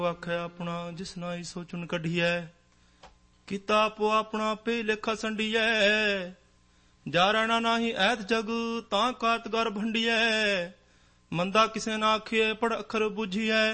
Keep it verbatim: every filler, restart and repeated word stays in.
ਆਖੇ ਆਪਣਾ ਜਿਸ ਨਾਈ ਸੋਚਣ ਕੱਢੀਐ, ਕੀਤਾ ਆਪੋ ਆਪਣਾ ਪੇ ਲੇਖਾ ਸੰਡੀਐ। ਜਾ ਰਹਿਣਾ ਨਾਹੀ ਐਤ ਜਗ ਤਾਂ ਕਾਰਤਗਰ ਭੰਡੀਐ, ਮੰਦਾ ਕਿਸੇ ਨਾ ਆਖੀਏ ਪੜ ਅੱਖਰ ਬੁਝੀਐ।